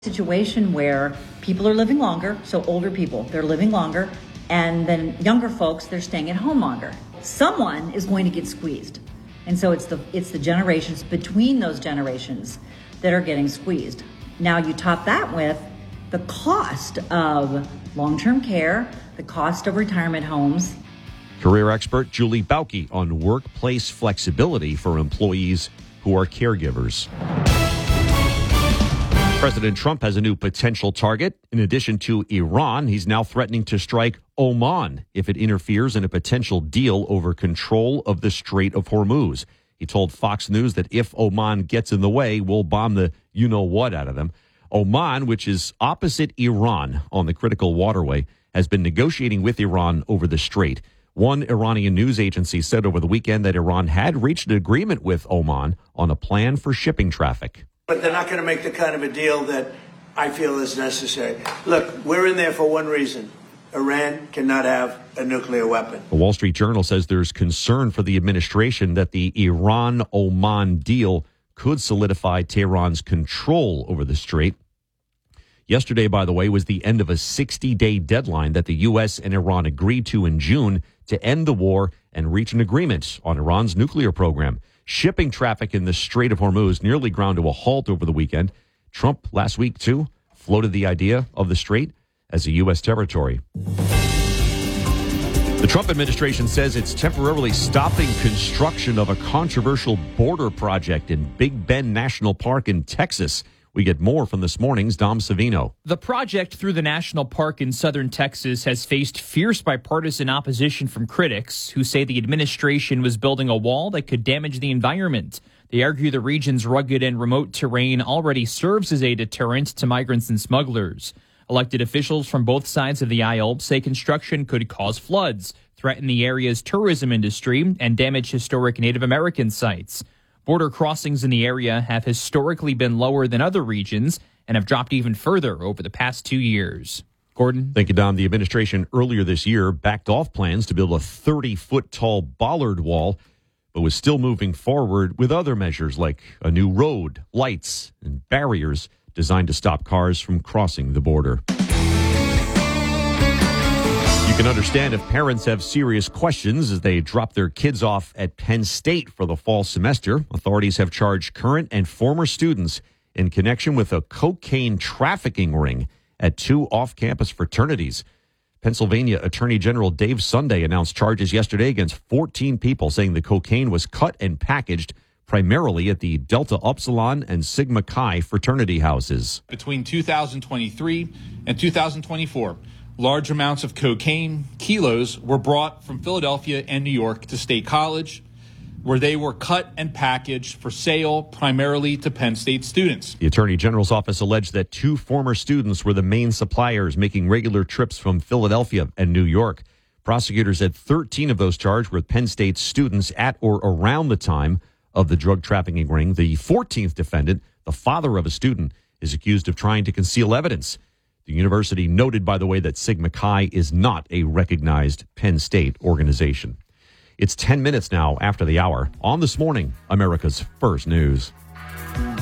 Situation where people are living longer, so older people, they're living longer, and then younger folks, they're staying at home longer. Someone is going to get squeezed. And so it's the generations between those generations that are getting squeezed. Now you top that with the cost of long-term care, the cost of retirement homes. Career expert Julie Bauke on workplace flexibility for employees who are caregivers. President Trump has a new potential target. In addition to Iran, he's now threatening to strike Oman if it interferes in a potential deal over control of the Strait of Hormuz. He told Fox News that if Oman gets in the way, we'll bomb the you-know-what out of them. Oman, which is opposite Iran on the critical waterway, has been negotiating with Iran over the strait. One Iranian news agency said over the weekend that Iran had reached an agreement with Oman on a plan for shipping traffic. But they're not going to make the kind of a deal that I feel is necessary. Look, we're in there for one reason. Iran cannot have a nuclear weapon. The Wall Street Journal says there's concern for the administration that the Iran-Oman deal could solidify Tehran's control over the strait. Yesterday, by the way, was the end of a 60-day deadline that the U.S. and Iran agreed to in June to end the war and reach an agreement on Iran's nuclear program. Shipping traffic in the Strait of Hormuz nearly ground to a halt over the weekend. Trump last week, too, floated the idea of the strait as a U.S. territory. The Trump administration says it's temporarily stopping construction of a controversial border project in Big Bend National Park in Texas. We get more from this morning's Dom Savino. The project through the national park in southern Texas has faced fierce bipartisan opposition from critics who say the administration was building a wall that could damage the environment. They argue the region's rugged and remote terrain already serves as a deterrent to migrants and smugglers. Elected officials from both sides of the aisle say construction could cause floods, threaten the area's tourism industry, and damage historic Native American sites. Border crossings in the area have historically been lower than other regions and have dropped even further over the past 2 years. Gordon? Thank you, Don. The administration earlier this year backed off plans to build a 30-foot-tall bollard wall, but was still moving forward with other measures like a new road, lights, and barriers designed to stop cars from crossing the border. You can understand if parents have serious questions as they drop their kids off at Penn State for the fall semester. Authorities have charged current and former students in connection with a cocaine trafficking ring at two off-campus fraternities. Pennsylvania Attorney General Dave Sunday announced charges yesterday against 14 people, saying the cocaine was cut and packaged primarily at the Delta Upsilon and Sigma Chi fraternity houses. Between 2023 and 2024, large amounts of cocaine, kilos, were brought from Philadelphia and New York to State College, where they were cut and packaged for sale primarily to Penn State students. The Attorney General's office alleged that two former students were the main suppliers, making regular trips from Philadelphia and New York. Prosecutors said 13 of those charged were Penn State students at or around the time of the drug trafficking ring. The 14th defendant, the father of a student, is accused of trying to conceal evidence. The university noted, by the way, that Sigma Chi is not a recognized Penn State organization. It's 10 minutes now after the hour. On This Morning, America's First News.